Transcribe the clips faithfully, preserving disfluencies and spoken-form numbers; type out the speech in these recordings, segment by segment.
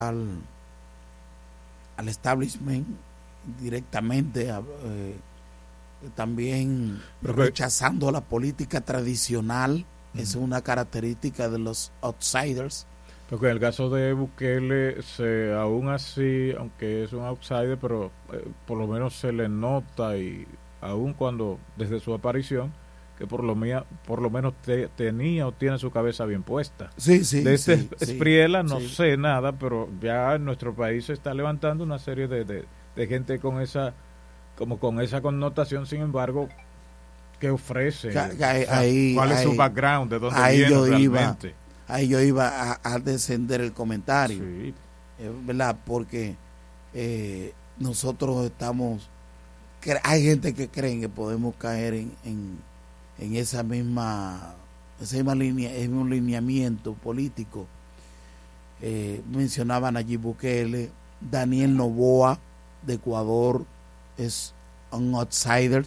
al, al establishment directamente, eh, también rechazando la política tradicional. Uh-huh. Es una característica de los outsiders. Porque en el caso de Bukele, se, aún así, aunque es un outsider, pero eh, por lo menos se le nota, y aún cuando desde su aparición, que por lo, mía, por lo menos te, tenía o tiene su cabeza bien puesta. Sí, sí. De este sí, Espriella sí, no sí. sé nada, pero ya en nuestro país se está levantando una serie de, de, de gente con esa, como con esa connotación. Sin embargo, ¿qué ofrece? Que, que ahí, o sea, ahí, ¿cuál ahí, es su background? ¿De dónde ahí viene yo realmente? Iba, ahí yo iba a, a descender el comentario, sí. eh, ¿verdad? Porque eh, nosotros estamos, hay gente que creen que podemos caer en, en, en esa misma, esa misma línea, en un lineamiento político. Eh, mencionaban allí Bukele, Daniel Noboa de Ecuador es un outsider.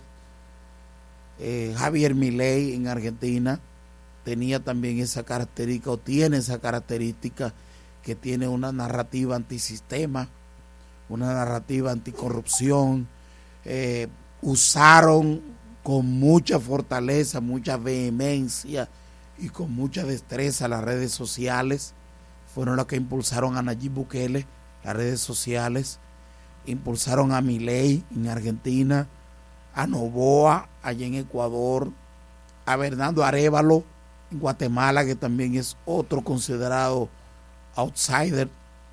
Eh, Javier Milei en Argentina tenía también esa característica, o tiene esa característica, que tiene una narrativa antisistema, una narrativa anticorrupción. Eh, usaron con mucha fortaleza, mucha vehemencia y con mucha destreza las redes sociales. Fueron las que impulsaron a Nayib Bukele, las redes sociales. Impulsaron a Milei en Argentina, a Noboa allá en Ecuador, a Bernardo Arévalo en Guatemala, que también es otro considerado outsider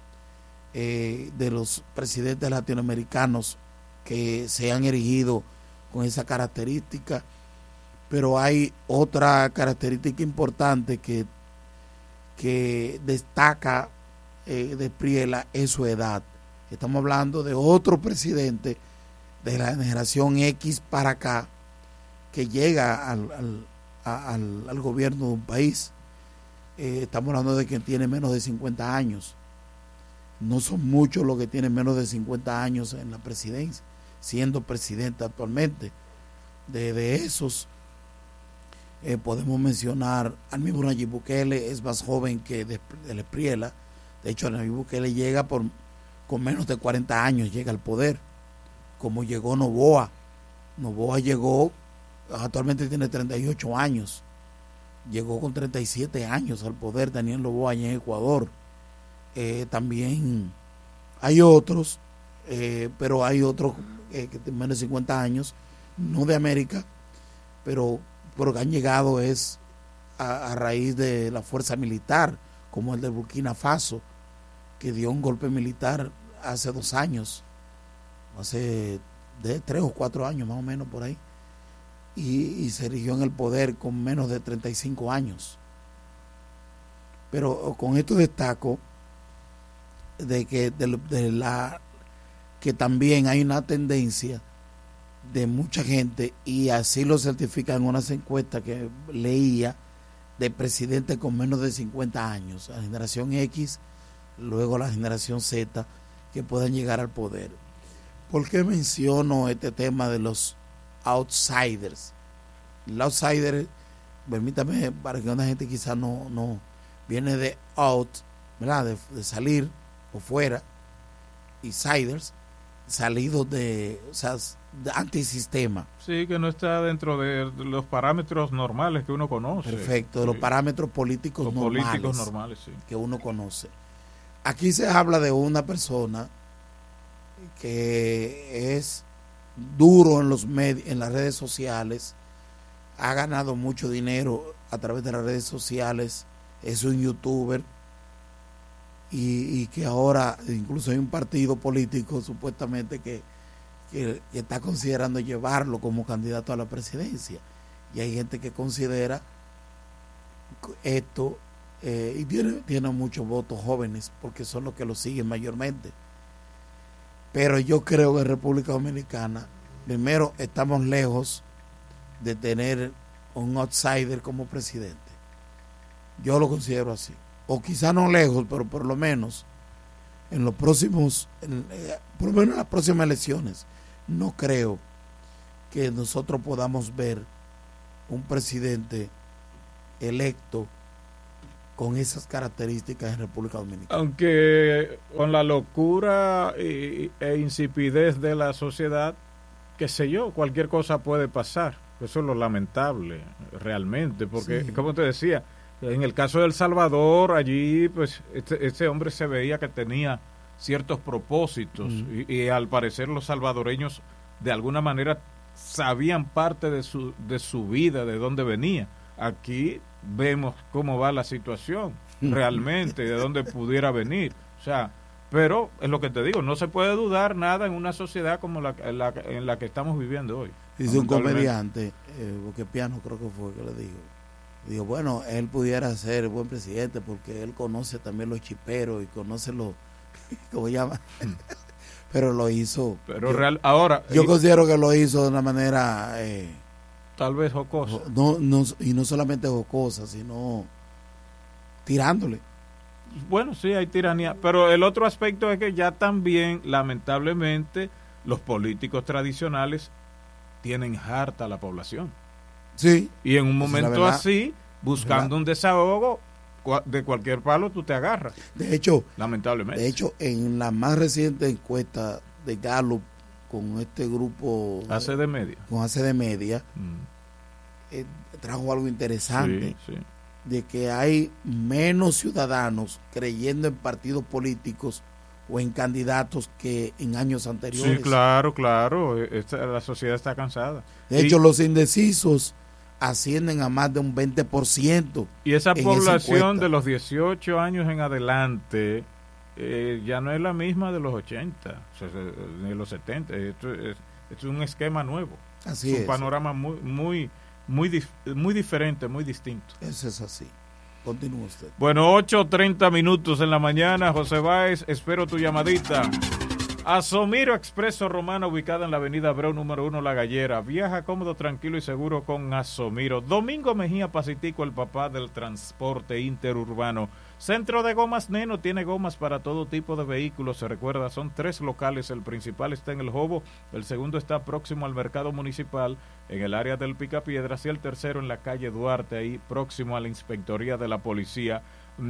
eh, de los presidentes latinoamericanos que se han erigido con esa característica. Pero hay otra característica importante que, que destaca eh, de Espriella, es su edad. Estamos hablando de otro presidente de la generación X para acá que llega al, al, al, al gobierno de un país. Eh, estamos hablando de quien tiene menos de cincuenta años. No son muchos los que tienen menos de cincuenta años en la presidencia, siendo presidente actualmente. De, de esos eh, podemos mencionar al mismo Nayib Bukele, es más joven que de, de Espriella. De hecho, Nayib Bukele llega por, con menos de cuarenta años, llega al poder, como llegó Noboa. Noboa llegó, actualmente tiene treinta y ocho años, llegó con treinta y siete años al poder Daniel Noboa allá en Ecuador. Eh, también hay otros, eh, pero hay otros eh, que tienen menos de cincuenta años, no de América, pero, pero que han llegado es a, a raíz de la fuerza militar, como el de Burkina Faso, que dio un golpe militar hace dos años, hace de tres o cuatro años más o menos por ahí, y, y se erigió en el poder con menos de treinta y cinco años. Pero con esto destaco de que de, de la que también hay una tendencia de mucha gente, y así lo certifican en unas encuestas que leía, de presidentes con menos de cincuenta años, la generación X, luego la generación Z, que puedan llegar al poder. ¿Por qué menciono este tema de los outsiders? El outsider, permítame, para que una gente quizás no, no viene de out, ¿verdad? De, de salir o fuera, y siders, salidos de, o sea, de antisistema. Sí, que no está dentro de los parámetros normales que uno conoce. Perfecto, de sí. los parámetros políticos los normales, políticos normales, sí. que uno conoce. Aquí se habla de una persona que es duro en los medios, en las redes sociales, ha ganado mucho dinero a través de las redes sociales, es un youtuber, y, y que ahora incluso hay un partido político supuestamente que, que, que está considerando llevarlo como candidato a la presidencia, y hay gente que considera esto eh, y tiene, tiene muchos votos jóvenes porque son los que lo siguen mayormente. Pero yo creo que en República Dominicana, primero, estamos lejos de tener un outsider como presidente. Yo lo considero así. O quizá no lejos, pero por lo menos en los próximos, en, eh, por lo menos en las próximas elecciones, no creo que nosotros podamos ver un presidente electo con esas características en República Dominicana. Aunque con la locura y, e insipidez de la sociedad, qué sé yo, cualquier cosa puede pasar. Eso es lo lamentable, realmente, porque, sí, como te decía, en el caso de El Salvador, allí, pues, este, este hombre se veía que tenía ciertos propósitos, mm. y, y al parecer los salvadoreños, de alguna manera, sabían parte de su, de su vida, de dónde venía. Aquí vemos cómo va la situación realmente, de dónde pudiera venir. O sea, pero es lo que te digo, no se puede dudar nada en una sociedad como la, en, la, en la que estamos viviendo hoy. Dice un comediante, eh, porque Piano creo que fue que le dijo, digo, bueno, él pudiera ser buen presidente porque él conoce también los chiperos y conoce los, ¿cómo se llama? Pero lo hizo. Pero yo, real, ahora yo y, considero que lo hizo de una manera eh, tal vez jocosa. No, no, y no solamente jocosa, sino tirándole. Bueno, sí, hay tiranía, pero el otro aspecto es que ya también, lamentablemente, los políticos tradicionales tienen harta a la población. Sí. Y en un momento así, buscando un desahogo, de cualquier palo tú te agarras. De hecho, lamentablemente. De hecho, en la más reciente encuesta de Gallup con este grupo A C D Media, con A C D Media, mm. eh, trajo algo interesante, sí, sí. de que hay menos ciudadanos creyendo en partidos políticos o en candidatos que en años anteriores. Sí, claro, claro. Esta, la sociedad está cansada. De hecho, y, los indecisos ascienden a más de un veinte por ciento. Y esa población de los dieciocho años en adelante eh, ya no es la misma de los ochenta, o sea, de los setenta. Esto es, esto es un esquema nuevo. Así es. Un es. panorama muy, muy, muy, dif, muy diferente, muy distinto. Eso es así. Continúa usted. Bueno, ocho treinta minutos en la mañana. José Báez, espero tu llamadita. Asomiro Expreso Romana, ubicada en la avenida Abreu número uno, La Gallera. Viaja cómodo, tranquilo y seguro con Asomiro. Domingo Mejía Pacitico, el papá del transporte interurbano. Centro de Gomas Neno tiene gomas para todo tipo de vehículos. Se recuerda, son tres locales. El principal está en El Jobo, el segundo está próximo al mercado municipal, en el área del Picapiedras, y el tercero en la calle Duarte, ahí próximo a la Inspectoría de la Policía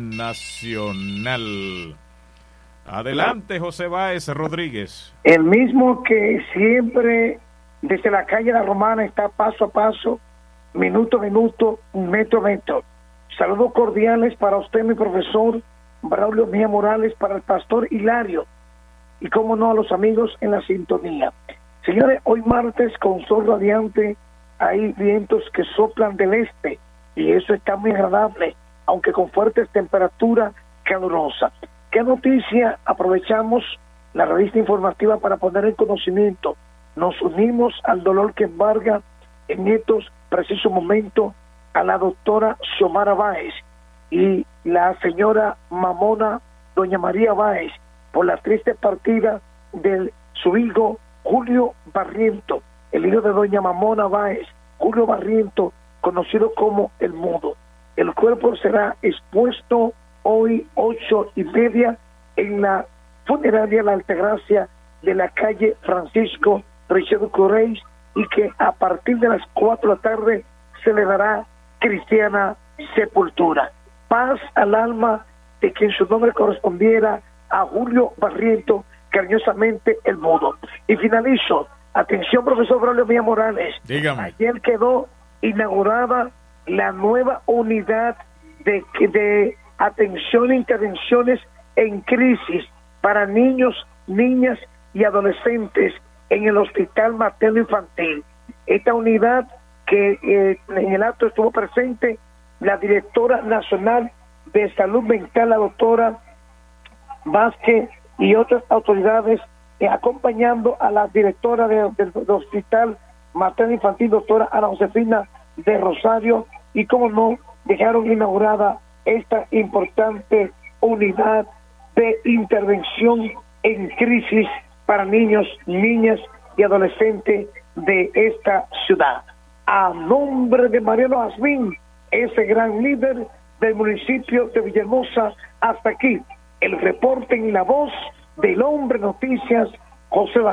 Nacional. Adelante, José Báez Rodríguez. El mismo que siempre desde la calle La Romana está paso a paso, minuto a minuto, metro a metro. Saludos cordiales para usted, mi profesor Braulio Mejía Morales, para el pastor Hilario y, cómo no, a los amigos en la sintonía. Señores, hoy martes con sol radiante, hay vientos que soplan del este y eso está muy agradable, aunque con fuertes temperaturas calurosas. ¿Qué noticia? Aprovechamos la revista informativa para poner en conocimiento. Nos unimos al dolor que embarga en estos precisos momentos a la doctora Xiomara Báez y la señora mamona doña María Báez por la triste partida de su hijo Julio Barriento, el hijo de doña Mamona Báez, Julio Barriento, conocido como El Mudo. El cuerpo será expuesto hoy ocho y media en la funeraria La Altagracia de la calle Francisco Richard Correis, y que a partir de las cuatro de la tarde se le dará cristiana sepultura. Paz al alma de quien su nombre correspondiera a Julio Barriento, cariñosamente El Mudo. Y finalizo. Atención, profesor Braulio Mejía Morales. Dígame. Ayer quedó inaugurada la nueva unidad de, de atención e intervenciones en crisis para niños, niñas y adolescentes en el Hospital Materno Infantil. Esta unidad que eh, en el acto estuvo presente la directora nacional de salud mental, la doctora Vázquez, y otras autoridades eh, acompañando a la directora de, de, del Hospital Materno Infantil, doctora Ana Josefina de Rosario, y como no, dejaron inaugurada esta importante unidad de intervención en crisis para niños, niñas y adolescentes de esta ciudad. A nombre de Mariano Jazmín, ese gran líder del municipio de Villahermosa, hasta aquí el reporte en la voz del hombre noticias, José Báez.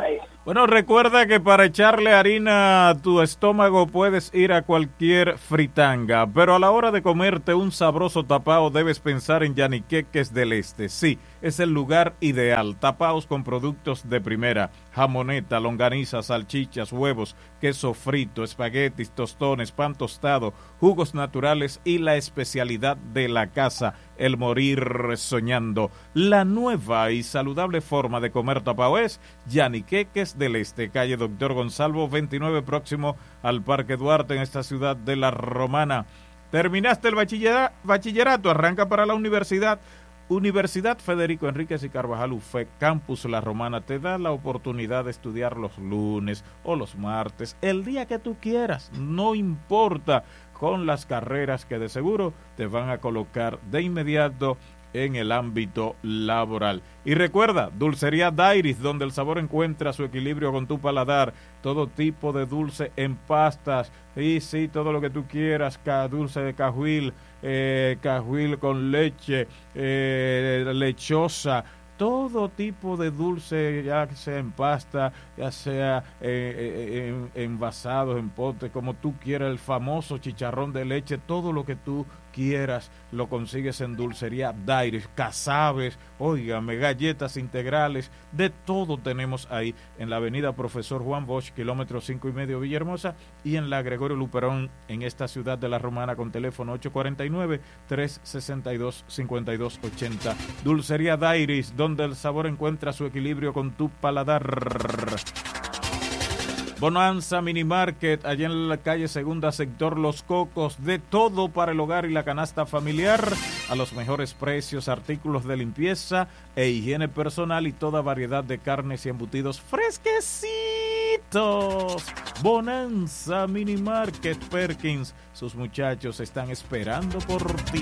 Bueno, recuerda que para echarle harina a tu estómago puedes ir a cualquier fritanga, pero a la hora de comerte un sabroso tapao debes pensar en Yaniqueques del Este. Sí, es el lugar ideal. Tapaos con productos de primera, jamoneta, longaniza, salchichas, huevos, queso frito, espaguetis, tostones, pan tostado, jugos naturales y la especialidad de la casa, el morir soñando. La nueva y saludable forma de comer tapao es Yaniqueques del Este, calle Doctor Gonzalo veintinueve, próximo al Parque Duarte, en esta ciudad de La Romana. ¿Terminaste el bachillerato? bachillerato? Arranca para la universidad. Universidad Federico Enríquez y Carvajal U F E, Campus La Romana, te da la oportunidad de estudiar los lunes o los martes, el día que tú quieras, no importa, con las carreras que de seguro te van a colocar de inmediato en el ámbito laboral. Y recuerda, Dulcería Dairis, donde el sabor encuentra su equilibrio con tu paladar, todo tipo de dulce en pastas, y sí, todo lo que tú quieras, dulce de cajuil, eh, cajuil con leche, eh, lechosa, todo tipo de dulce, ya sea en pasta, ya sea eh, en, envasados, en potes, como tú quieras, el famoso chicharrón de leche, todo lo que tú quieras lo consigues en Dulcería Dairis, casabes, óigame, galletas integrales, de todo tenemos ahí en la avenida Profesor Juan Bosch, kilómetro cinco y medio Villahermosa, y en la Gregorio Luperón, en esta ciudad de La Romana, con teléfono ocho cuatro nueve, tres seis dos, cinco dos ocho cero. Dulcería Dairis, donde el sabor encuentra su equilibrio con tu paladar. Bonanza Mini Market, allá en la calle Segunda, sector Los Cocos, de todo para el hogar y la canasta familiar, a los mejores precios, artículos de limpieza e higiene personal y toda variedad de carnes y embutidos fresquecitos. Bonanza Mini Market Perkins, sus muchachos están esperando por ti.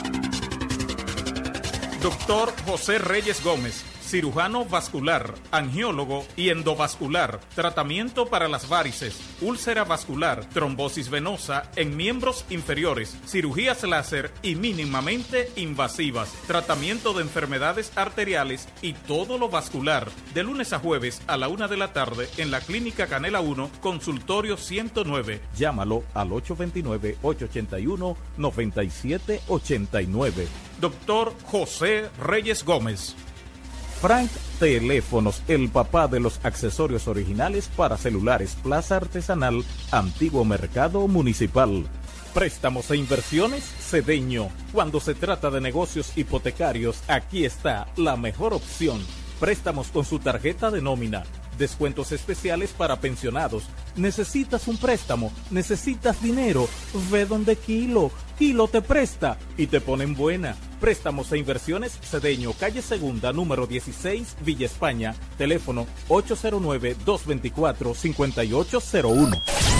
Doctor José Reyes Gómez, cirujano vascular, angiólogo y endovascular, tratamiento para las varices, úlcera vascular, trombosis venosa en miembros inferiores, cirugías láser y mínimamente invasivas, tratamiento de enfermedades arteriales y todo lo vascular, de lunes a jueves a la una de la tarde en la Clínica Canela uno, consultorio ciento nueve. Llámalo al ocho dos nueve, ocho ocho uno, nueve siete ocho nueve. Doctor José Reyes Gómez. Frank Teléfonos, el papá de los accesorios originales para celulares, Plaza Artesanal, Antiguo Mercado Municipal. Préstamos e inversiones, Cedeño. Cuando se trata de negocios hipotecarios, aquí está la mejor opción. Préstamos con su tarjeta de nómina. Descuentos especiales para pensionados. ¿Necesitas un préstamo? ¿Necesitas dinero? Ve donde Kilo. Kilo te presta y te ponen buena. Préstamos e inversiones, Cedeño, calle Segunda, número dieciséis, Villa España. Teléfono ocho cero nueve, dos dos cuatro, cinco ocho cero uno.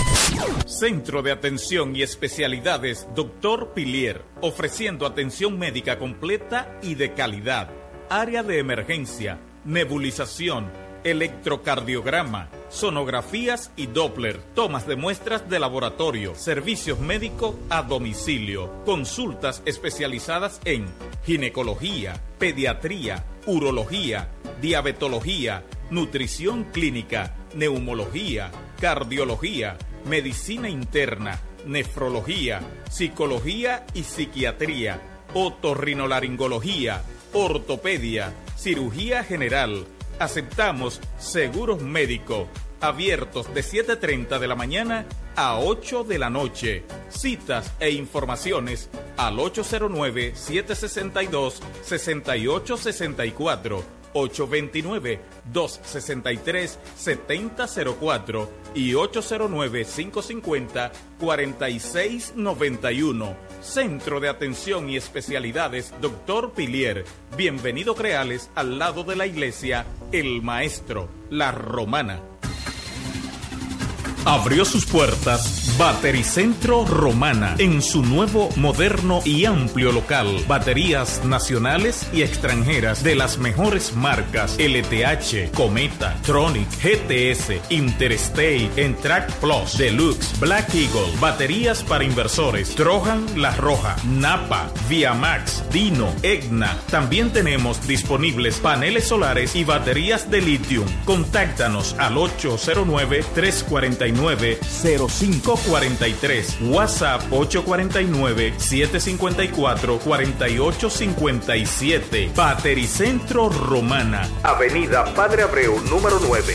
Centro de Atención y Especialidades Doctor Pilier, ofreciendo atención médica completa y de calidad. Área de emergencia, nebulización, electrocardiograma, sonografías y Doppler, tomas de muestras de laboratorio, servicios médicos a domicilio, consultas especializadas en ginecología, pediatría, urología, diabetología, nutrición clínica, neumología, cardiología, medicina interna, nefrología, psicología y psiquiatría, otorrinolaringología, ortopedia, cirugía general. Aceptamos seguros médicos, abiertos de siete y media de la mañana a ocho de la noche. Citas e informaciones al ocho cero nueve, siete seis dos, seis ocho seis cuatro, ocho dos nueve, dos seis tres, siete cero cero cuatro y ocho cero nueve, cinco cinco cero, cuatro seis nueve uno. Centro de Atención y Especialidades Doctor Pilier. Bienvenido Creales, al lado de la iglesia El Maestro, La Romana. Abrió sus puertas Batericentro Romana en su nuevo, moderno y amplio local. Baterías nacionales y extranjeras de las mejores marcas: L T H, Cometa, Tronic, G T S, Interstate, Entrac Plus, Deluxe, Black Eagle. Baterías para inversores: Trojan, La Roja, Napa, Viamax, Dino, Egna. También tenemos disponibles paneles solares y baterías de litio. Contáctanos al ocho cero nueve, tres cuatro nueve, cero cinco cuatro tres, WhatsApp ocho cuatro nueve, siete cinco cuatro, cuatro ocho cinco siete. Batericentro Romana, Avenida Padre Abreu, número nueve.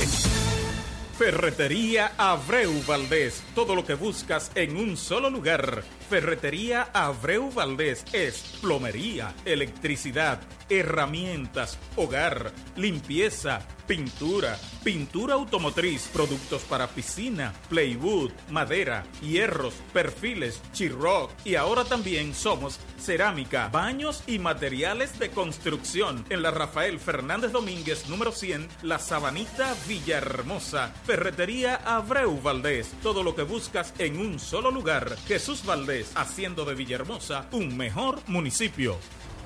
Ferretería Abreu Valdés, todo lo que buscas en un solo lugar. Ferretería Abreu Valdés es plomería, electricidad, herramientas, hogar, limpieza, pintura, pintura automotriz, productos para piscina, plywood, madera, hierros, perfiles, Chiroc, y ahora también somos cerámica, baños y materiales de construcción. En la Rafael Fernández Domínguez, número cien, La Sabanita, Villahermosa. Ferretería Abreu Valdés, todo lo que buscas en un solo lugar. Jesús Valdés, haciendo de Villahermosa un mejor municipio.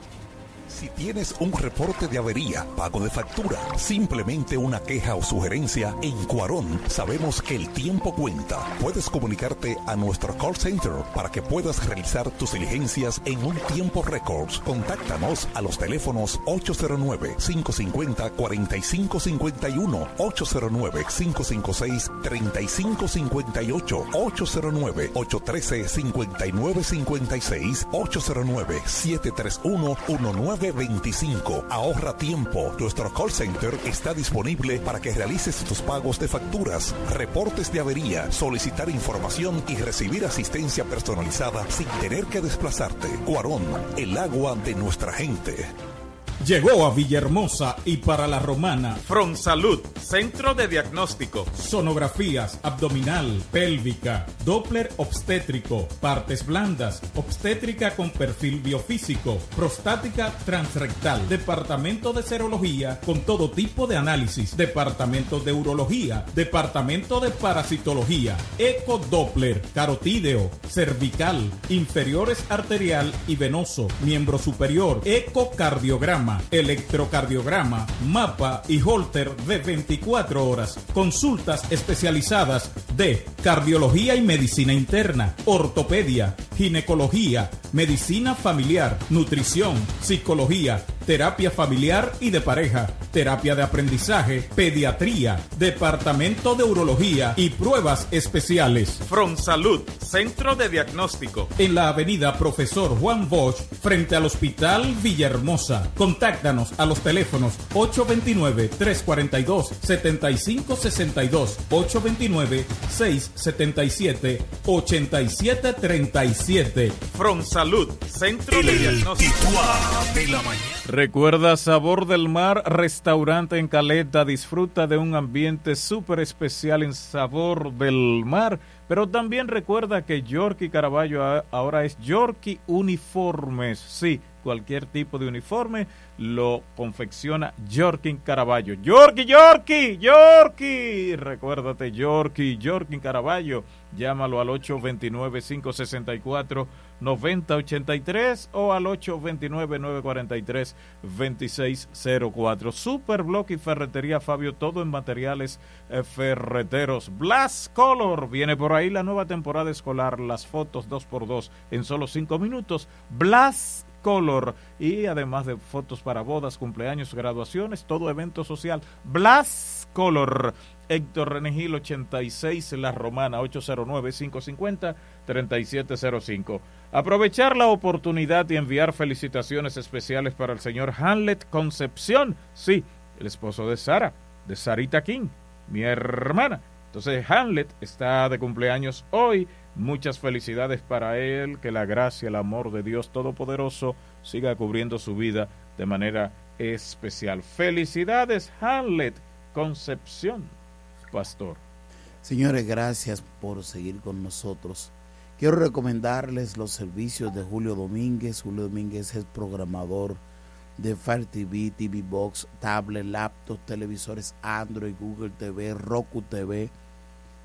Si tienes un reporte de avería, pago de factura, simplemente una queja o sugerencia, en Cuarón sabemos que el tiempo cuenta. Puedes comunicarte a nuestro call center para que puedas realizar tus diligencias en un tiempo récord. Contáctanos a los teléfonos ocho cero nueve, cinco cinco cero, cuatro cinco cinco uno, ocho cero nueve, cinco cinco seis, tres cinco cinco ocho, ocho cero nueve, ocho uno tres, cinco nueve cinco seis, ocho cero nueve, siete tres uno, uno nueve veinticinco. Ahorra tiempo. Nuestro call center está disponible para que realices tus pagos de facturas, reportes de avería, solicitar información y recibir asistencia personalizada sin tener que desplazarte. Cuarón, el agua de nuestra gente. Llegó a Villahermosa y para la Romana Fronsalud, centro de diagnóstico, sonografías abdominal, pélvica, Doppler obstétrico, partes blandas, obstétrica con perfil biofísico, prostática transrectal, departamento de serología con todo tipo de análisis, departamento de urología, departamento de parasitología, eco Doppler, carotídeo, cervical, inferiores arterial y venoso, miembro superior, ecocardiograma, electrocardiograma, mapa y holter de veinticuatro horas. Consultas especializadas de cardiología y medicina interna, ortopedia, ginecología, medicina familiar, nutrición, psicología, terapia familiar y de pareja, terapia de aprendizaje, pediatría, departamento de urología y pruebas especiales. Fronsalud, centro de diagnóstico. En la avenida Profesor Juan Bosch, frente al Hospital Villahermosa. Contáctanos a los teléfonos ocho dos nueve, tres cuatro dos, siete cinco seis dos, ocho dos nueve, seis siete siete, ocho siete tres siete. Fronsalud, centro de diagnóstico. De la mañana. Recuerda Sabor del Mar, restaurante en Caleta. Disfruta de un ambiente súper especial en Sabor del Mar. Pero también recuerda que Yorkie Caraballo ahora es Yorkie Uniformes. Sí, cualquier tipo de uniforme lo confecciona Yorkie Caraballo. Yorkie, Yorkie, Yorkie. Recuérdate, Yorkie, Yorkie Caraballo. Llámalo al ocho dos nueve, cinco seis cuatro, nueve cero ocho tres o al ocho dos nueve, nueve cuatro tres, dos seis cero cuatro. Superblock y Ferretería Fabio, todo en materiales eh, ferreteros. Blast Color, viene por ahí la nueva temporada escolar, las fotos dos por dos en solo cinco minutos. Blast Color, y además de fotos para bodas, cumpleaños, graduaciones, todo evento social. Blast Color. Héctor René Gil, ochenta y seis, La Romana, ocho cero nueve, cinco cinco cero, tres siete cero cinco. Aprovechar la oportunidad y enviar felicitaciones especiales para el señor Hamlet Concepción, sí, el esposo de Sara, de Sarita King, mi hermana. Entonces Hamlet está de cumpleaños hoy. Muchas felicidades para él, que la gracia, el amor de Dios Todopoderoso siga cubriendo su vida de manera especial. Felicidades, Hamlet Concepción, pastor. Señores, gracias por seguir con nosotros. Quiero recomendarles los servicios de Julio Domínguez. Julio Domínguez es programador de Fire T V, T V Box, tablet, laptop, televisores Android, Google T V, Roku T V,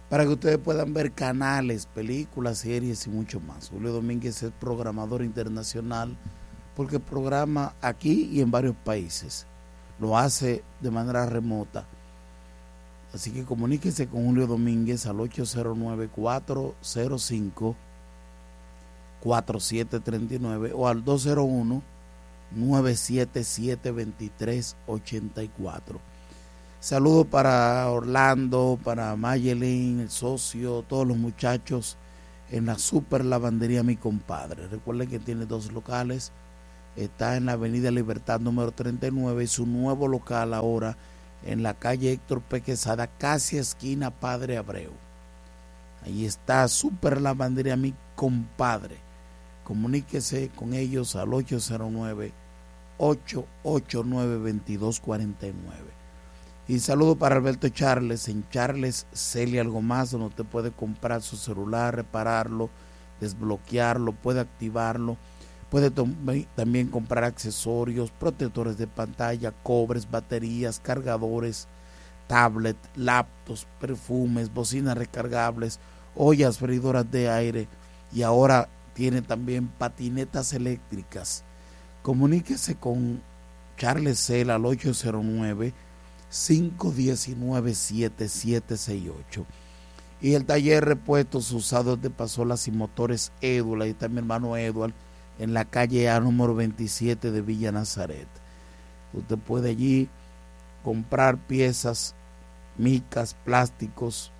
para que ustedes puedan ver canales, películas, series y mucho más. Julio Domínguez es programador internacional porque programa aquí y en varios países. Lo hace de manera remota. Así que comuníquese con Julio Domínguez al ocho cero nueve, cuatro cero cinco, cuatro siete tres nueve o al dos cero uno, nueve siete siete, dos tres ocho cuatro. Saludos para Orlando, para Mayelin, el socio, todos los muchachos en la Super Lavandería Mi Compadre. Recuerden que tiene dos locales. Está en la Avenida Libertad número treinta y nueve y su nuevo local ahora en la calle Héctor P. Quesada, casi esquina Padre Abreu. Ahí está Super Lavandería Mi Compadre. Comuníquese con ellos al ocho cero nueve, ocho ocho nueve, dos dos cuatro nueve. Y saludo para Alberto Charles, en Charles Celia Algo Más, donde usted puede comprar su celular, repararlo, desbloquearlo, puede activarlo. Puede también comprar accesorios, protectores de pantalla, cobres, baterías, cargadores, tablet, laptops, perfumes, bocinas recargables, ollas freidoras de aire y ahora tiene también patinetas eléctricas. Comuníquese con Charles Cela al ocho cero nueve, cinco uno nueve, siete siete seis ocho. Y el taller repuestos usados de pasolas y motores Edward, ahí está mi hermano Edward, en la calle A número veintisiete de Villa Nazaret. Usted puede allí comprar piezas, micas, plásticos,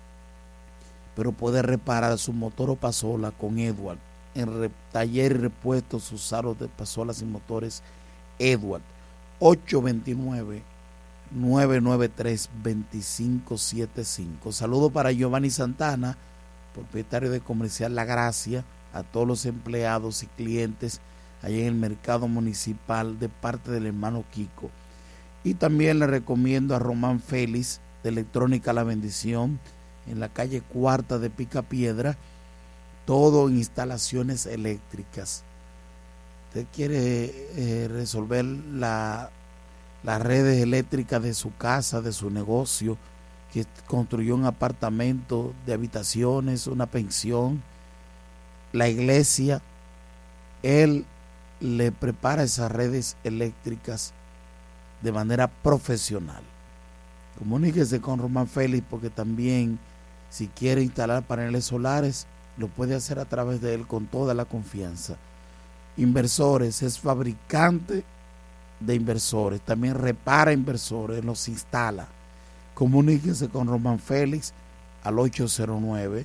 pero puede reparar su motor o pasola con Edward en re, taller y repuestos usados de pasolas y motores Edward. Ocho dos nueve, nueve nueve tres, dos cinco siete cinco. Saludo para Giovanni Santana, propietario de Comercial La Gracia, a todos los empleados y clientes allá en el mercado municipal de parte del hermano Kiko. Y también le recomiendo a Román Félix de Electrónica La Bendición en la calle Cuarta de Picapiedra, todo en instalaciones eléctricas. Usted quiere eh, resolver la, las redes eléctricas de su casa, de su negocio, que construyó un apartamento de habitaciones, una pensión, la iglesia, él le prepara esas redes eléctricas de manera profesional. Comuníquese con Román Félix porque también si quiere instalar paneles solares lo puede hacer a través de él con toda la confianza. Inversores, es fabricante de inversores, también repara inversores, los instala. Comuníquese con Román Félix al ocho cero nueve,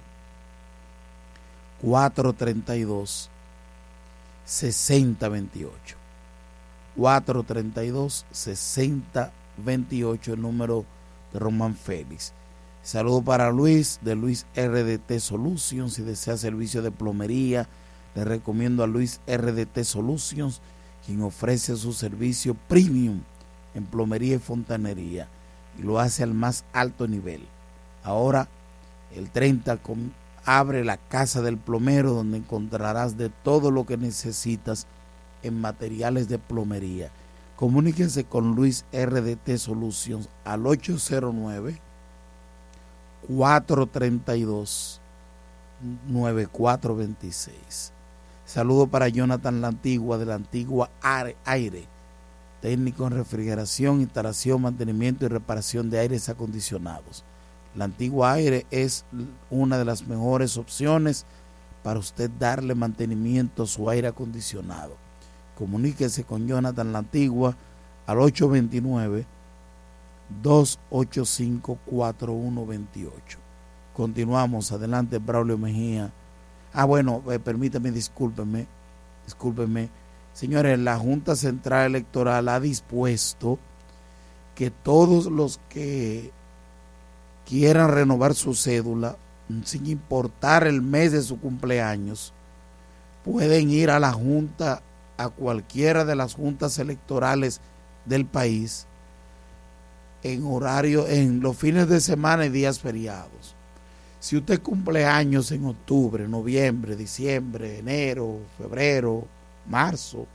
cuatro tres dos, seis cero dos ocho. cuatro tres dos, seis cero dos ocho, el número de Román Félix. Saludo para Luis de Luis R D T Solutions. Si desea servicio de plomería, le recomiendo a Luis R D T Solutions, quien ofrece su servicio premium en plomería y fontanería y lo hace al más alto nivel. Ahora, el treinta con, abre la Casa del Plomero, donde encontrarás de todo lo que necesitas en materiales de plomería. Comuníquense con Luis R D T Solutions al ocho cero nueve, cuatro tres dos, nueve cuatro dos seis. Saludo para Jonathan La Antigua, de La Antigua Aire, técnico en refrigeración, instalación, mantenimiento y reparación de aires acondicionados. La Antigua Aire es una de las mejores opciones para usted darle mantenimiento a su aire acondicionado. Comuníquese con Jonathan La Antigua al ocho dos nueve, dos ocho cinco, cuatro uno dos ocho. Continuamos, adelante Braulio Mejía. Ah, bueno, eh, permítame, discúlpeme, discúlpeme. Señores, la Junta Central Electoral ha dispuesto que todos los que quieran renovar su cédula, sin importar el mes de su cumpleaños, pueden ir a la Junta, a cualquiera de las juntas electorales del país, en horario, en los fines de semana y días feriados. Si usted cumple años en octubre, noviembre, diciembre, enero, febrero, marzo,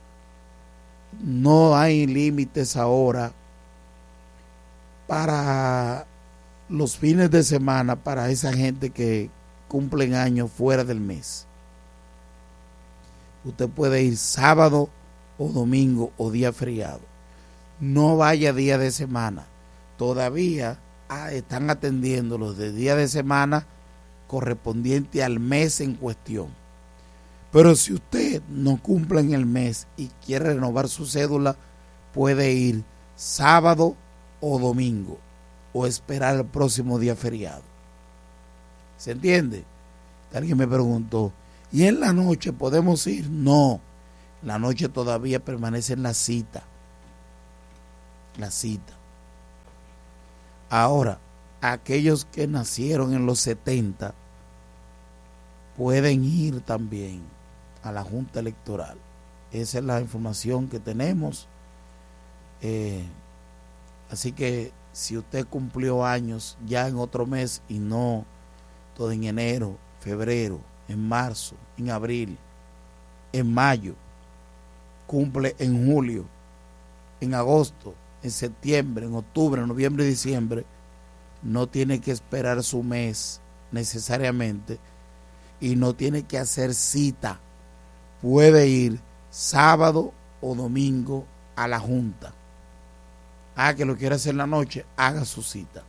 no hay límites ahora para los fines de semana para esa gente que cumplen años fuera del mes. Usted puede ir sábado o domingo o día feriado. No vaya día de semana. Todavía ah, están atendiendo los de día de semana correspondiente al mes en cuestión. Pero si usted no cumple en el mes y quiere renovar su cédula, puede ir sábado o domingo o esperar el próximo día feriado. ¿Se entiende? Alguien me preguntó, ¿y en la noche podemos ir? No, la noche todavía permanece en la cita. La cita. Ahora, aquellos que nacieron en los setenta pueden ir también a la Junta Electoral. Esa es la información que tenemos. Eh, así que si usted cumplió años ya en otro mes y no todo en enero, febrero, en marzo, en abril, en mayo, cumple en julio, en agosto, en septiembre, en octubre, en noviembre y diciembre, no tiene que esperar su mes necesariamente y no tiene que hacer cita. Puede ir sábado o domingo a la Junta. Ah, que lo quiere hacer en la noche, haga su cita.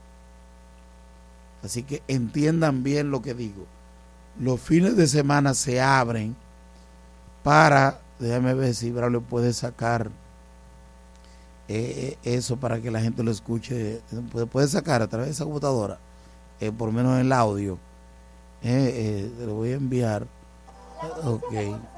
Así que entiendan bien lo que digo. Los fines de semana se abren para, déjame ver si Braulio puede sacar eh, eso para que la gente lo escuche. Puede, puede sacar a través de esa computadora, eh, por lo menos el audio. Eh, eh, lo voy a enviar. Ok.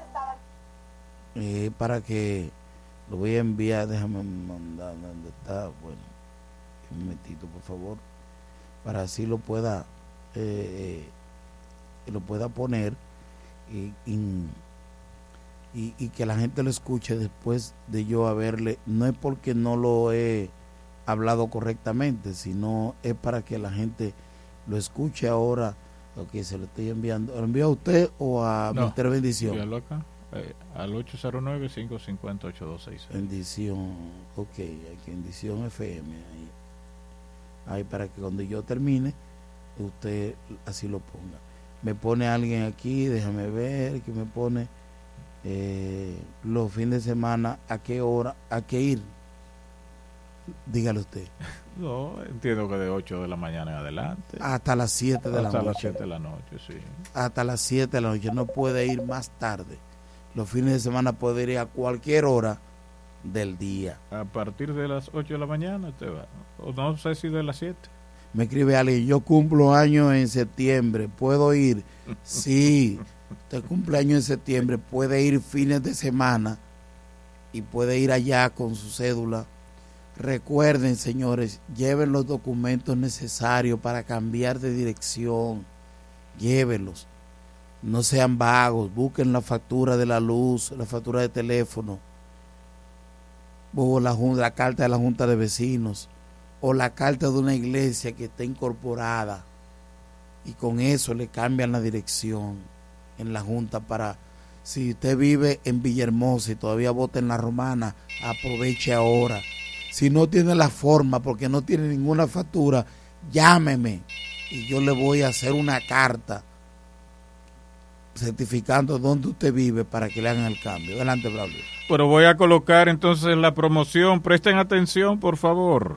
Eh, para que lo voy a enviar, déjame mandar dónde está. Bueno, un momentito, por favor, para así lo pueda eh, eh, lo pueda poner y, y, y, y que la gente lo escuche después de yo haberle, no es porque no lo he hablado correctamente, sino es para que la gente lo escuche ahora. Ok, se lo estoy enviando. ¿Lo envía a usted o a no, Mister Bendición? Envíalo acá, eh, al ocho cero nueve, cinco cinco cero, ocho dos seis seis. Bendición, ok, aquí Bendición F M. Ahí, ahí para que cuando yo termine, usted así lo ponga. Me pone alguien aquí, déjame ver, que me pone eh, los fines de semana, ¿a qué hora, a qué ir? Dígale usted. No, entiendo que de ocho de la mañana en adelante. Hasta las siete de la noche. Hasta las siete de la noche, sí. Hasta las siete de la noche, no puede ir más tarde. Los fines de semana puede ir a cualquier hora del día. A partir de las ocho de la mañana te va. O no sé si de las siete. Me escribe alguien, yo cumplo años en septiembre, ¿puedo ir? Sí, usted cumple años en septiembre, puede ir fines de semana y puede ir allá con su cédula. Recuerden, señores, lleven los documentos necesarios para cambiar de dirección. Llévenlos. No sean vagos. Busquen la factura de la luz, la factura de teléfono, o la, la carta de la Junta de Vecinos, o la carta de una iglesia que esté incorporada. Y con eso le cambian la dirección en la Junta para... Si usted vive en Villahermosa y todavía vota en La Romana, aproveche ahora. Si no tiene la forma porque no tiene ninguna factura, llámeme y yo le voy a hacer una carta certificando dónde usted vive para que le hagan el cambio. Adelante, Braulio. Pero voy a colocar entonces la promoción. Presten atención, por favor.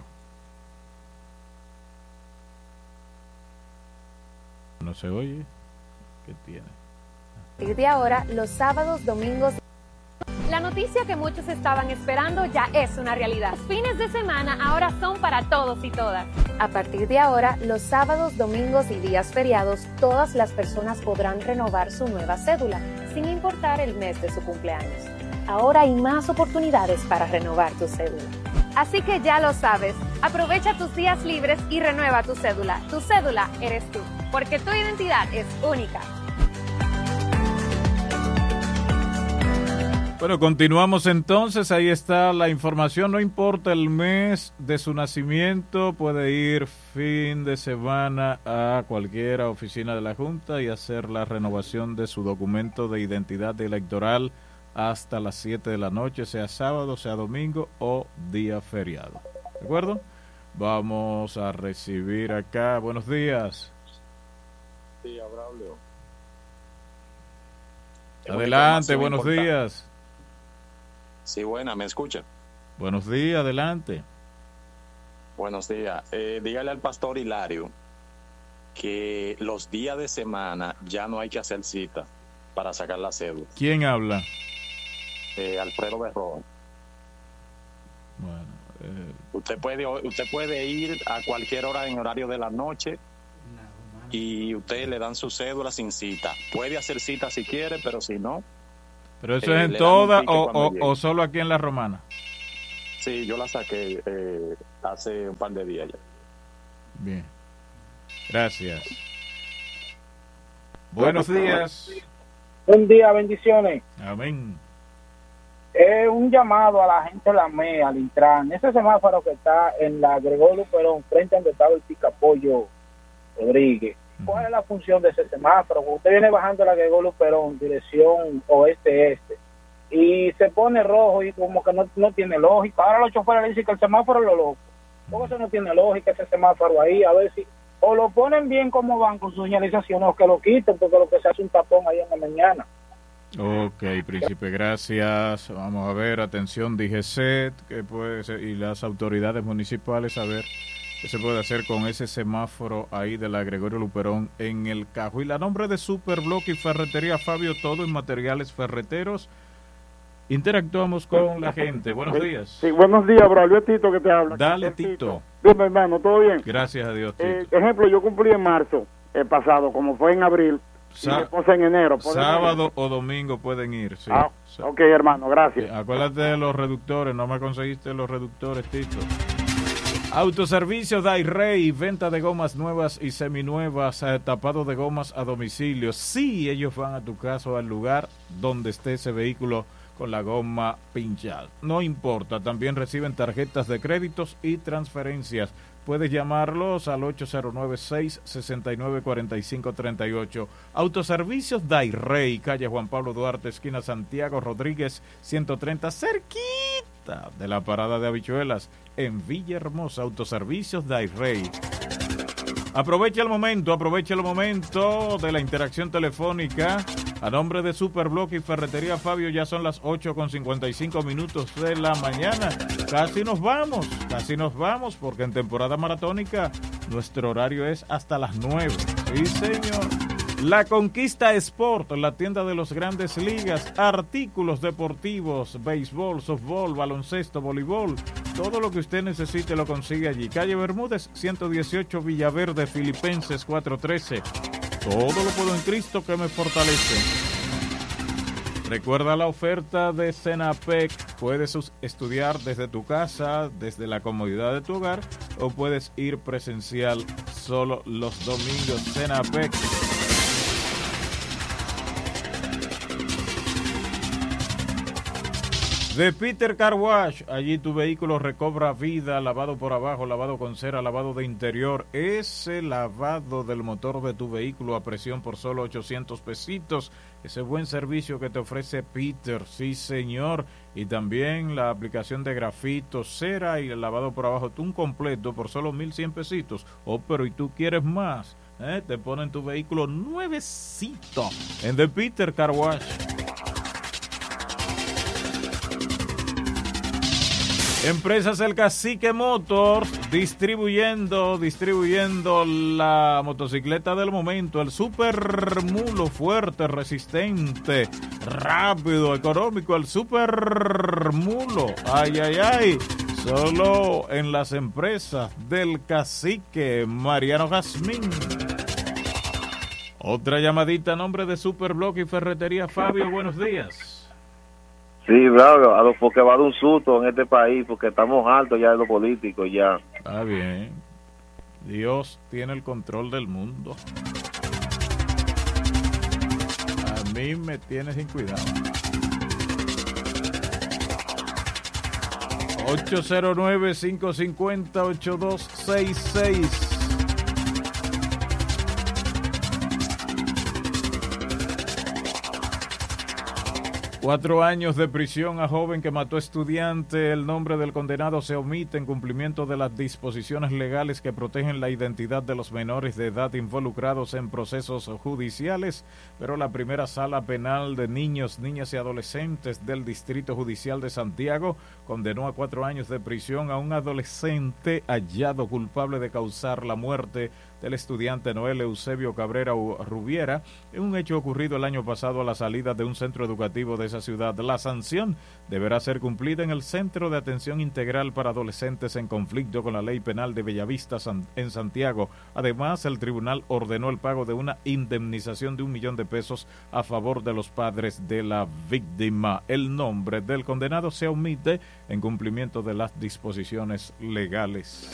No se oye. ¿Qué tiene? A partir de ahora, los sábados, domingos... La noticia que muchos estaban esperando ya es una realidad. Los fines de semana ahora son para todos y todas. A partir de ahora, los sábados, domingos y días feriados, todas las personas podrán renovar su nueva cédula, sin importar el mes de su cumpleaños. Ahora hay más oportunidades para renovar tu cédula. Así que ya lo sabes, aprovecha tus días libres y renueva tu cédula. Tu cédula eres tú, porque tu identidad es única. Bueno, continuamos entonces, ahí está la información, no importa el mes de su nacimiento, puede ir fin de semana a cualquier oficina de la Junta y hacer la renovación de su documento de identidad electoral hasta las siete de la noche, sea sábado, sea domingo o día feriado. ¿De acuerdo? Vamos a recibir acá. Buenos días. Sí, Braulio. Adelante, buenos importante. días. Sí, buena, ¿me escucha? Buenos días, adelante. Buenos días. Eh, dígale al pastor Hilario que los días de semana ya no hay que hacer cita para sacar la cédula. ¿Quién habla? Eh, Alfredo Berrón. Bueno, eh... usted puede usted puede ir a cualquier hora en horario de la noche y usted le dan su cédula sin cita. Puede hacer cita si quiere, pero si no. ¿Pero eso eh, es en toda o, o, o solo aquí en La Romana? Sí, yo la saqué eh, hace un par de días ya. Bien. Gracias. Buenos días. Buen día, bendiciones. Amén. Es eh, un llamado a la gente de la M E, al Intran. Ese semáforo que está en la Gregorio Perón, frente a donde estaba el Picapollo Rodríguez. ¿Cuál es la función de ese semáforo? Usted viene bajando la Gregorio Perón, dirección oeste-este, y se pone rojo y como que no, no tiene lógica. Ahora los choferes le dicen que el semáforo es lo loco. ¿Cómo eso no tiene lógica, ese semáforo ahí? A ver si o lo ponen bien como van con su señalización o que lo quiten, porque lo que se hace un tapón ahí en la mañana. Ok, príncipe, gracias. Vamos a ver, atención, D G C E T que puede ser, y las autoridades municipales, a ver qué se puede hacer con ese semáforo ahí de la Gregorio Luperón en el Cajo. Y la nombre de Superblock y Ferretería Fabio, todo en materiales ferreteros. Interactuamos con la gente. Buenos días. Sí, buenos días, Braulio. Es Tito que te habla. Dale, Tito. Dime, hermano, ¿todo bien? Gracias a Dios, Tito. Eh, ejemplo, yo cumplí en marzo, el pasado, como fue en abril, Sa- y después en enero. Sábado ir? o domingo pueden ir, sí. Ah, ok, hermano, gracias. Sí, acuérdate de los reductores, no me conseguiste los reductores, Tito. Autoservicios Dairey, venta de gomas nuevas y seminuevas, eh, tapado de gomas a domicilio. Sí, ellos van a tu casa o al lugar donde esté ese vehículo con la goma pinchada. No importa, también reciben tarjetas de créditos y transferencias. Puedes llamarlos al ocho cero nueve, seis seis nueve, cuatro cinco tres ocho. Autoservicios Dairey, calle Juan Pablo Duarte, esquina Santiago Rodríguez, ciento treinta, cerquita de la parada de Habichuelas, en Villahermosa. Autoservicios Dairey. Aprovecha el momento, aprovecha el momento de la interacción telefónica. A nombre de Superblock y Ferretería Fabio, ya son las ocho con cincuenta y cinco minutos de la mañana. Casi nos vamos, casi nos vamos, porque en temporada maratónica nuestro horario es hasta las nueve. Sí, señor. La Conquista Sport, la tienda de los grandes ligas, artículos deportivos, béisbol, softball, baloncesto, voleibol, todo lo que usted necesite lo consigue allí. Calle Bermúdez, ciento dieciocho, Villaverde, Filipenses cuatrocientos trece. Todo lo puedo en Cristo que me fortalece. Recuerda la oferta de Senapec. Puedes estudiar desde tu casa, desde la comodidad de tu hogar, o puedes ir presencial solo los domingos. Senapec. De Peter Car Wash, allí tu vehículo recobra vida, lavado por abajo, lavado con cera, lavado de interior, ese lavado del motor de tu vehículo a presión por solo ochocientos pesitos, ese buen servicio que te ofrece Peter, sí señor, y también la aplicación de grafito, cera y el lavado por abajo, tú un completo por solo mil cien pesitos, oh pero y tú quieres más, ¿eh? Te ponen tu vehículo nuevecito en The Peter Car Wash. Empresas El Cacique Motors, distribuyendo, distribuyendo la motocicleta del momento, el Super Mulo, fuerte, resistente, rápido, económico, el Super Mulo, ay, ay, ay, solo en las empresas del Cacique. Mariano Jazmín. Otra llamadita a nombre de Superblock y Ferretería Fabio, buenos días. Sí, bravo, a lo porque va a dar un susto en este país, porque estamos altos ya de los políticos ya. Está bien. Dios tiene el control del mundo. A mí me tiene sin cuidado. ocho cero nueve, cinco cinco cero, ocho dos seis seis. Cuatro años de prisión a joven que mató estudiante. El nombre del condenado se omite en cumplimiento de las disposiciones legales que protegen la identidad de los menores de edad involucrados en procesos judiciales, pero la primera sala penal de niños, niñas y adolescentes del Distrito Judicial de Santiago condenó a cuatro años de prisión a un adolescente hallado culpable de causar la muerte del estudiante Noel Eusebio Cabrera Rubiera en un hecho ocurrido el año pasado a la salida de un centro educativo de esa ciudad. La sanción deberá ser cumplida en el Centro de Atención Integral para Adolescentes en Conflicto con la Ley Penal de Bellavista en Santiago. Además, el tribunal ordenó el pago de una indemnización de un millón de pesos a favor de los padres de la víctima. El nombre del condenado se omite en cumplimiento de las disposiciones legales.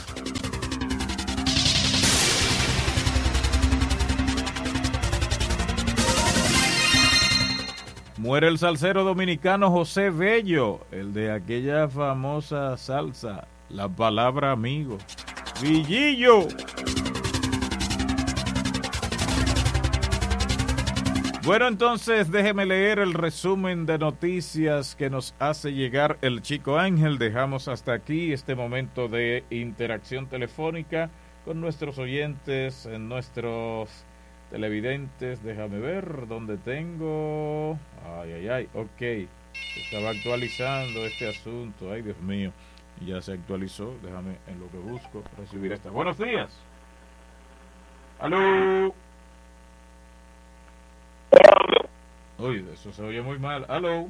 Muere el salsero dominicano José Bello, el de aquella famosa salsa, La Palabra Amigo. ¡Villillo! Bueno, entonces déjeme leer el resumen de noticias que nos hace llegar el Chico Ángel. Dejamos hasta aquí este momento de interacción telefónica con nuestros oyentes, en nuestros televidentes. Déjame ver dónde tengo. Ay, ay, ay, ok. Estaba actualizando este asunto. Ay, Dios mío. Ya se actualizó. Déjame en lo que busco recibir esta. Buenos días. Aló. Uy, eso se oye muy mal. Aló.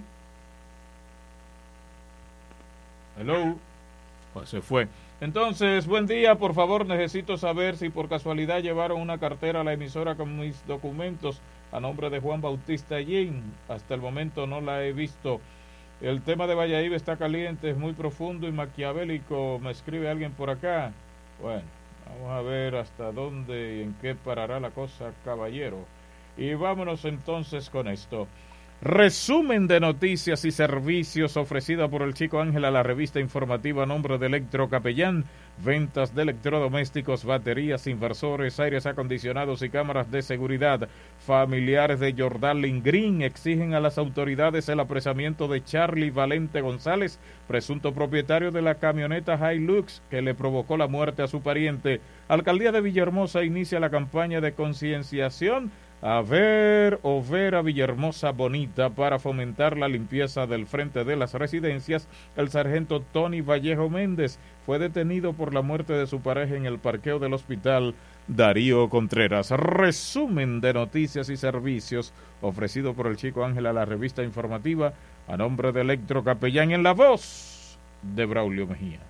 Aló. Pues se fue. Entonces, buen día, por favor, necesito saber si por casualidad llevaron una cartera a la emisora con mis documentos a nombre de Juan Bautista Allín. Hasta el momento no la he visto. El tema de Valladolid está caliente, es muy profundo y maquiavélico, me escribe alguien por acá. Bueno, vamos a ver hasta dónde y en qué parará la cosa, caballero. Y vámonos entonces con esto. Resumen de noticias y servicios ofrecida por el Chico Ángel a la revista informativa a nombre de Electro Capellán. Ventas de electrodomésticos, baterías, inversores, aires acondicionados y cámaras de seguridad. Familiares de Jordalin Green exigen a las autoridades el apresamiento de Charlie Valente González, presunto propietario de la camioneta Hilux que le provocó la muerte a su pariente. Alcaldía de Villahermosa inicia la campaña de concienciación A ver o ver a Villahermosa bonita para fomentar la limpieza del frente de las residencias. El sargento Tony Vallejo Méndez fue detenido por la muerte de su pareja en el parqueo del hospital Darío Contreras. Resumen de noticias y servicios ofrecido por el Chico Ángel a la revista informativa a nombre de Electro Capellán, en la voz de Braulio Mejía.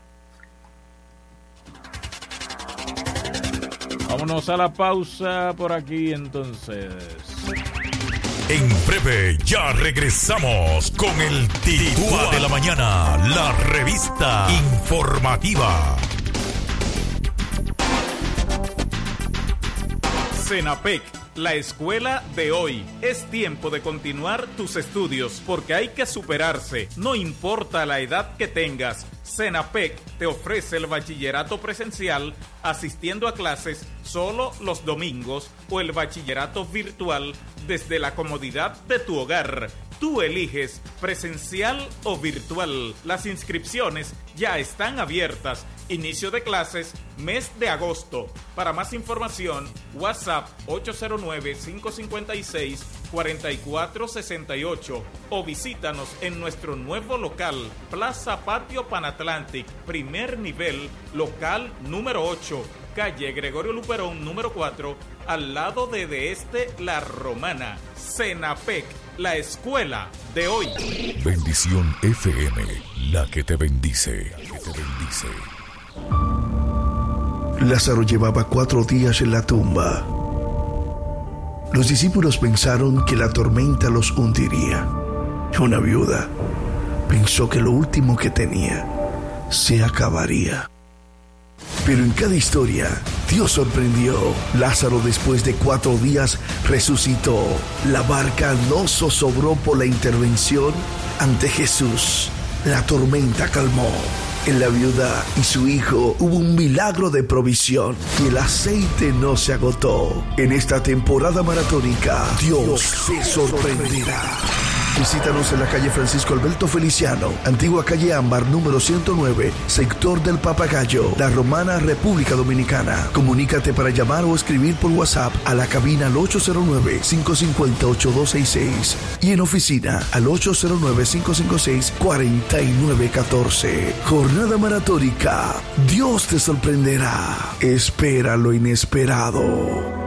Vámonos a la pausa por aquí entonces. En breve ya regresamos con el Titúa de la Mañana, la revista informativa. Senapec, la escuela de hoy. Es tiempo de continuar tus estudios porque hay que superarse, no importa la edad que tengas. Senapec te ofrece el bachillerato presencial asistiendo a clases solo los domingos o el bachillerato virtual desde la comodidad de tu hogar. Tú eliges presencial o virtual. Las inscripciones ya están abiertas. Inicio de clases mes de agosto. Para más información, WhatsApp ocho cero nueve, cinco cinco seis, cuatro cuatro seis ocho o visítanos en nuestro nuevo local, Plaza Patio Panatlantic, primer nivel, local número ocho, calle Gregorio Luperón número cuatro, al lado de De Este La Romana. Senapec, la escuela de hoy. Bendición F M, la que te bendice, la que te bendice. Lázaro llevaba cuatro días en la tumba. Los discípulos pensaron que la tormenta los hundiría. Una viuda pensó que lo último que tenía se acabaría. Pero en cada historia, Dios sorprendió. Lázaro, después de cuatro días, resucitó. La barca no zozobró por la intervención ante Jesús. La tormenta calmó. En la viuda y su hijo hubo un milagro de provisión y el aceite no se agotó. En esta temporada maratónica, Dios se sorprenderá. Visítanos en la calle Francisco Alberto Feliciano, antigua calle Ámbar, número ciento nueve, sector del Papagayo, La Romana, República Dominicana. Comunícate para llamar o escribir por WhatsApp a la cabina al ocho cero nueve, cinco cinco cero, ocho dos seis seis y en oficina al ocho cero nueve, cinco cinco seis, cuatro nueve uno cuatro. Jornada maratónica. Dios te sorprenderá. Espera lo inesperado.